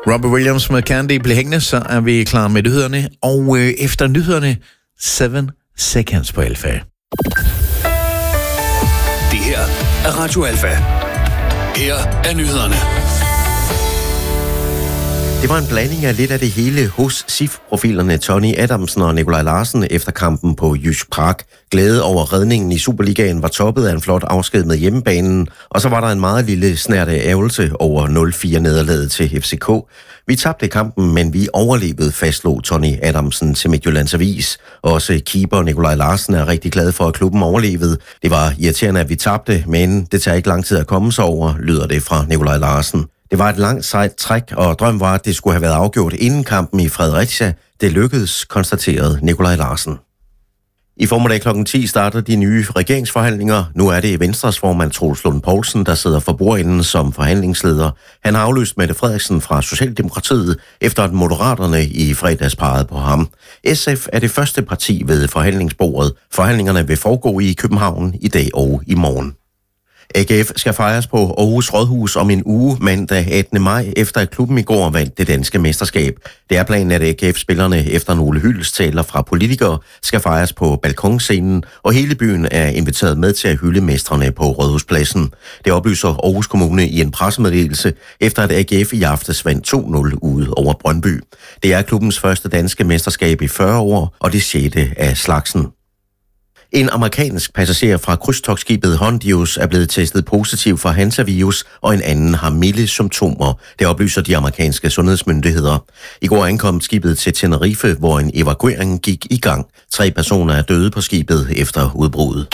Robbie Williams med Candy bliver hængende, så er vi klar med nyhederne. Og efter nyhederne, 7 Seconds på Alfa. Det her er Radio Alfa. Her er nyhederne. Det var en blanding af lidt af det hele hos SIF-profilerne Tony Adamsen og Nikolaj Larsen efter kampen på Jysk Park. Glæde over redningen i Superligaen var toppet af en flot afsked med hjemmebanen, og så var der en meget lille snærte ærgelse over 0-4-nederlaget til FCK. Vi tabte kampen, men vi overlevede, fastslog Tony Adamsen til Midtjyllands Avis. Også keeper Nikolaj Larsen er rigtig glad for, at klubben overlevede. Det var irriterende, at vi tabte, men det tager ikke lang tid at komme sig over, lyder det fra Nikolaj Larsen. Det var et langt sejt træk, og drøm var, at det skulle have været afgjort inden kampen i Fredericia. Det lykkedes, konstaterede Nikolaj Larsen. I formiddag kl. 10 starter de nye regeringsforhandlinger. Nu er det Venstres formand Troels Lund Poulsen, der sidder for bordenden som forhandlingsleder. Han har afløst Mette Frederiksen fra Socialdemokratiet, efter at Moderaterne i fredags pegede på ham. SF er det første parti ved forhandlingsbordet. Forhandlingerne vil foregå i København i dag og i morgen. AGF skal fejres på Aarhus Rådhus om en uge mandag 18. maj, efter at klubben i går vandt det danske mesterskab. Det er planen, at AGF-spillerne efter nogle hyldesttaler fra politikere skal fejres på balkonscenen, og hele byen er inviteret med til at hylde mestrene på Rådhuspladsen. Det oplyser Aarhus Kommune i en pressemeddelelse, efter at AGF i aftes vandt 2-0 ude over Brøndby. Det er klubbens første danske mesterskab i 40 år, og det 6. af slagsen. En amerikansk passager fra krydstogtskibet Hondius er blevet testet positiv for hantavirus, og en anden har milde symptomer. Det oplyser de amerikanske sundhedsmyndigheder. I går ankom skibet til Tenerife, hvor en evakuering gik i gang. 3 personer er døde på skibet efter udbruddet.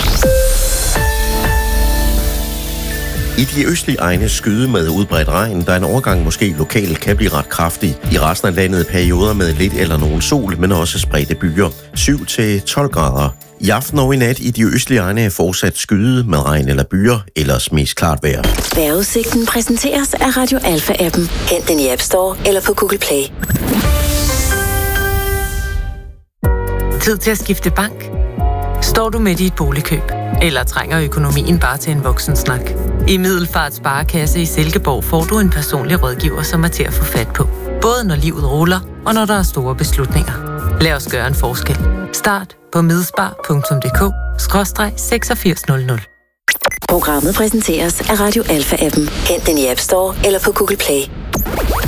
I de østlige egne skyde med udbredt regn, der en overgang måske lokalt kan blive ret kraftig. I resten af landet perioder med lidt eller nogen sol, men også spredte byer. 7-12 grader. I aften og i nat i de østlige egne er fortsat skyde med regn eller byer, ellers mest klart vejr. Vejrudsigten præsenteres af Radio Alfa-appen. Hent den i App Store eller på Google Play. Tid til at skifte bank? Står du midt i et boligkøb? Eller trænger økonomien bare til en voksensnak? I Middelfart Sparekasse i Silkeborg får du en personlig rådgiver, som er til at få fat på. Både når livet ruller, og når der er store beslutninger. Lad os gøre en forskel. Start på medspar.dk/8600. Programmet præsenteres af Radio Alfa-appen. Hent den i App Store eller på Google Play.